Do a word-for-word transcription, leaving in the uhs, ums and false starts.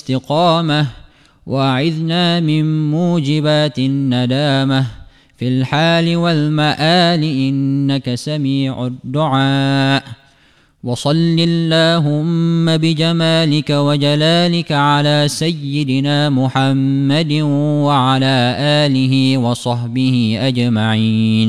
الاستقامة وأعذنا من موجبات الندامة في الحال والمآل إنك سميع الدعاء. وصل اللهم بجمالك وجلالك على سيدنا محمد وعلى آله وصحبه أجمعين.